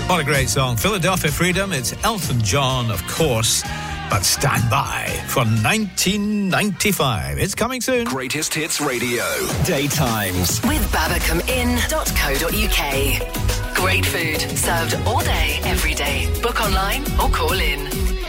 What a great song. Philadelphia Freedom. It's Elton John, of course. But stand by for 1995. It's coming soon. Greatest Hits Radio. Daytimes. With babacominn.co.uk. Great food served all day, every day. Book online or call in.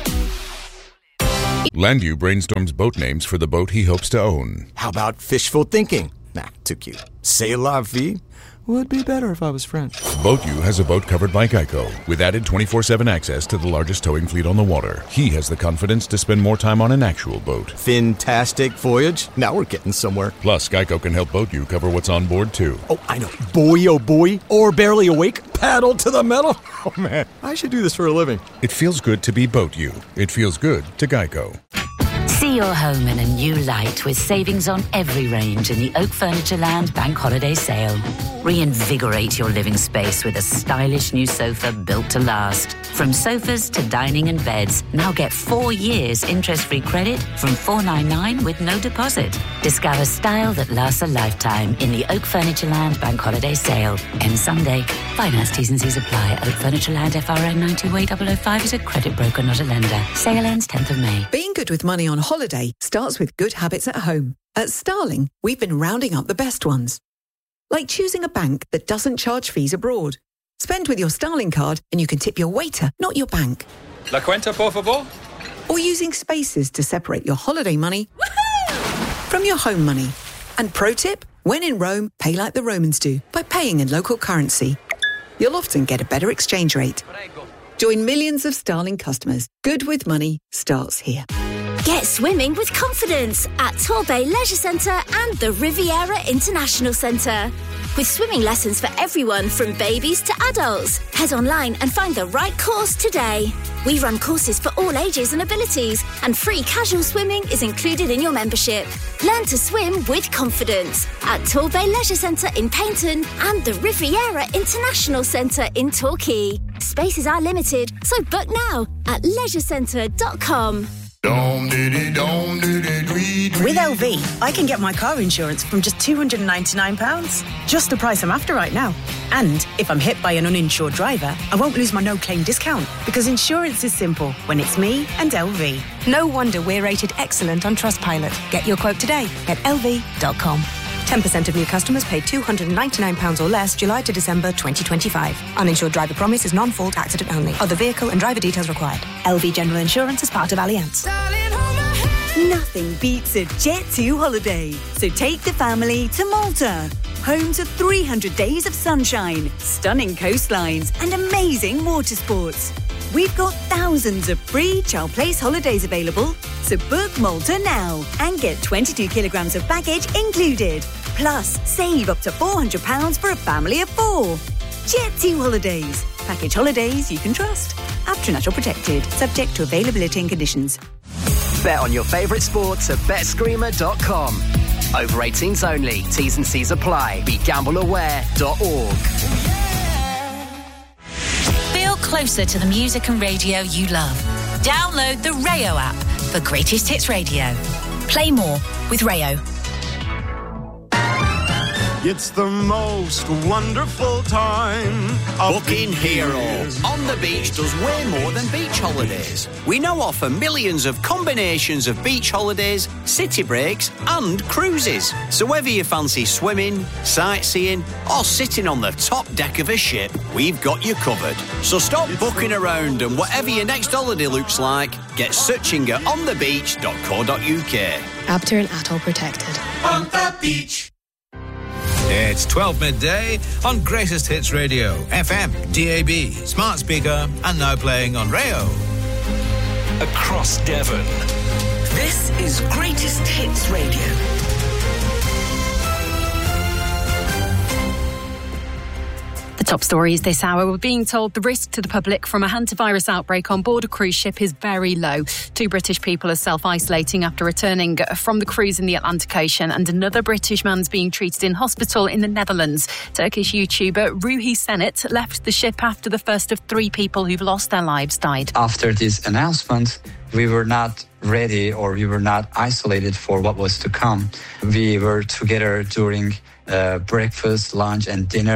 Landu brainstorms boat names for the boat he hopes to own. How about fishful thinking? Nah, too cute. C'est la vie would be better if I was French. BoatU has a boat covered by Geico, with added 24/7 access to the largest towing fleet on the water. He has the confidence to spend more time on an actual boat. Fantastic voyage. Now we're getting somewhere. Plus, Geico can help BoatU cover what's on board, too. Oh, I know. Boy, oh boy. Or barely awake. Paddle to the metal. Oh, man. I should do this for a living. It feels good to be BoatU. It feels good to Geico. See your home in a new light with savings on every range in the Oak Furnitureland Bank Holiday Sale. Reinvigorate your living space with a stylish new sofa built to last. From sofas to dining and beds, now get 4 years interest-free credit from $499 with no deposit. Discover style that lasts a lifetime in the Oak Furnitureland Bank Holiday Sale. Ends Sunday. Finance T's and C's apply. Oak Furnitureland FRN 92805 is a credit broker, not a lender. Sale ends 10th of May. Being good with money on holiday starts with good habits at home. At Starling, we've been rounding up the best ones. Like choosing a bank that doesn't charge fees abroad. Spend with your Starling card and you can tip your waiter, not your bank. La cuenta, por favor? Or using spaces to separate your holiday money from your home money. And pro tip, when in Rome, pay like the Romans do by paying in local currency. You'll often get a better exchange rate. Join millions of Starling customers. Good with money starts here. Get swimming with confidence at Torbay Leisure Centre and the Riviera International Centre. With swimming lessons for everyone from babies to adults. Head online and find the right course today. We run courses for all ages and abilities, and free casual swimming is included in your membership. Learn to swim with confidence at Torbay Leisure Centre in Paignton and the Riviera International Centre in Torquay. Spaces are limited, so book now at leisurecentre.com. With LV, I can get my car insurance from just £299. Just the price I'm after right now. And if I'm hit by an uninsured driver, I won't lose my no-claim discount because insurance is simple when it's me and LV. No wonder we're rated excellent on Trustpilot. Get your quote today at lv.com. 10% of new customers paid £299 or less July to December 2025. Uninsured driver promise is non-fault accident only. Other vehicle and driver details required. LV General Insurance is part of Allianz. Nothing beats a Jet2 holiday. So take the family to Malta. Home to 300 days of sunshine, stunning coastlines and amazing water sports. We've got thousands of free Child Place holidays available. So book Malta now and get 22 kilograms of baggage included. Plus, save up to £400 for a family of 4. Jet2 Holidays. Package holidays you can trust. After Natural Protected. Subject to availability and conditions. Bet on your favourite sports at betscreamer.com. Over 18s only. T's and C's apply. BeGambleAware.org. Feel closer to the music and radio you love. Download the Rayo app for Greatest Hits Radio. Play more with Rayo. It's the most wonderful time of Booking Hero on the beach does way more than beach holidays. We now offer millions of combinations of beach holidays, city breaks and cruises. So whether you fancy swimming, sightseeing or sitting on the top deck of a ship, we've got you covered. So stop booking around and whatever your next holiday looks like, get searching at onthebeach.co.uk. Abter and Atoll protected. On the beach. It's 12 midday on Greatest Hits Radio, FM, DAB, smart speaker, and now playing on Rayo. Across Devon. This is Greatest Hits Radio. The top stories this hour. We're being told the risk to the public from a hantavirus outbreak on board a cruise ship is very low. 2 British people are self-isolating after returning from the cruise in the Atlantic Ocean, and another British man's being treated in hospital in the Netherlands. Turkish YouTuber Ruhi Sennet left the ship after the first of 3 people who've lost their lives died. After this announcement, we were not ready, or we were not isolated for what was to come. We were together during breakfast, lunch and dinner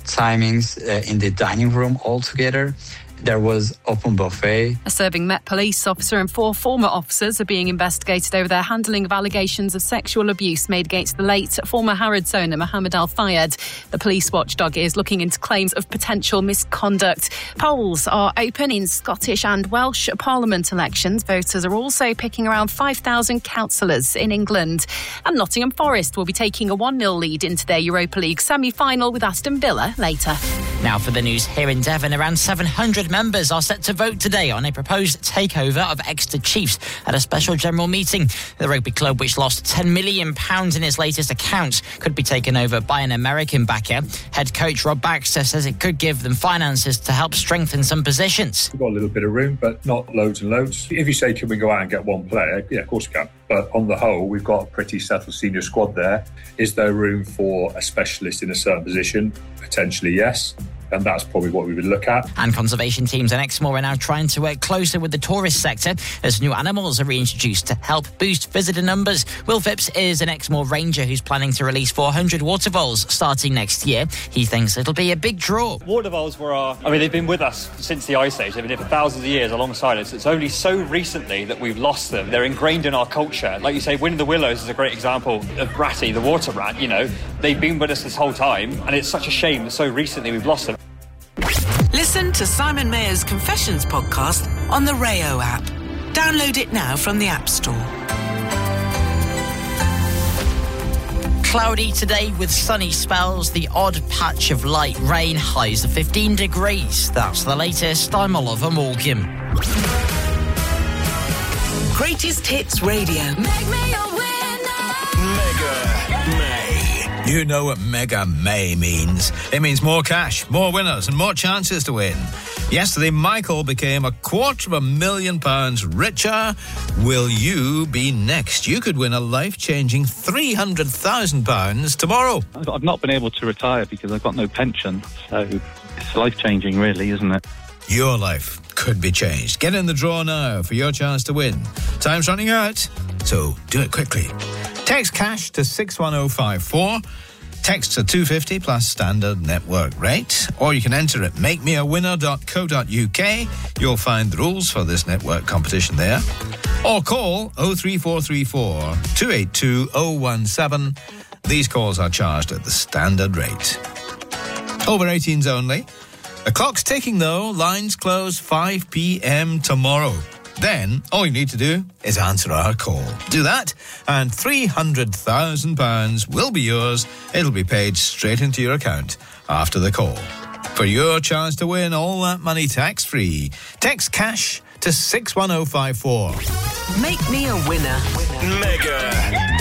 timings in the dining room altogether. There was open buffet. A serving Met police officer and 4 former officers are being investigated over their handling of allegations of sexual abuse made against the late former Harrods owner Mohammed Al Fayed. The police watchdog is looking into claims of potential misconduct. Polls are open in Scottish and Welsh Parliament elections. Voters are also picking around 5,000 councillors in England. And Nottingham Forest will be taking a 1-0 lead into their Europa League semi-final with Aston Villa later. Now for the news here in Devon. Around 700 members are set to vote today on a proposed takeover of Exeter Chiefs at a special general meeting. The rugby club, which lost £10 million in its latest accounts, could be taken over by an American backer. Head coach Rob Baxter says it could give them finances to help strengthen some positions. We've got a little bit of room, but not loads and loads. If you say, can we go out and get one player? Yeah, of course we can. But on the whole, we've got a pretty settled senior squad there. Is there room for a specialist in a certain position? Potentially, yes. And that's probably what we would look at. And conservation teams in Exmoor are now trying to work closer with the tourist sector as new animals are reintroduced to help boost visitor numbers. Will Phipps is an Exmoor ranger who's planning to release 400 water voles starting next year. He thinks it'll be a big draw. Water voles they've been with us since the Ice Age. They've been here for thousands of years alongside us. It's only so recently that we've lost them. They're ingrained in our culture. Like you say, Wind in the Willows is a great example of Ratty, the water rat. You know, they've been with us this whole time, and it's such a shame that so recently we've lost them. Listen to Simon Mayer's Confessions podcast on the Rayo app. Download it now from the App Store. Cloudy today with sunny spells, the odd patch of light rain, highs of 15 degrees. That's the latest. I'm Oliver Morgan. Greatest Hits Radio. Make me a winner. Mega May. You know what Mega May means. It means more cash, more winners and more chances to win. Yesterday, Michael became £250,000 richer. Will you be next? You could win a life-changing £300,000 tomorrow. I've not been able to retire because I've got no pension, so it's life-changing really, isn't it? Your life could be changed. Get in the draw now for your chance to win. Time's running out, so do it quickly. Text cash to 61054. Text to 250 plus standard network rate. Or you can enter at makemeawinner.co.uk. You'll find the rules for this network competition there. Or call 03434 282 017. These calls are charged at the standard rate. Over 18s only. The clock's ticking though. Lines close 5 p.m. tomorrow. Then, all you need to do is answer our call. Do that, and £300,000 will be yours. It'll be paid straight into your account after the call. For your chance to win all that money tax-free, text cash to 61054. Make me a winner. Mega